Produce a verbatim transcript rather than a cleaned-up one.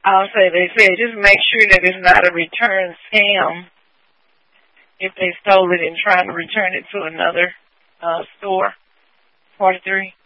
I'll say they said just make sure that it's not a return scam if they stole it and trying to return it to another uh, store. forty-three.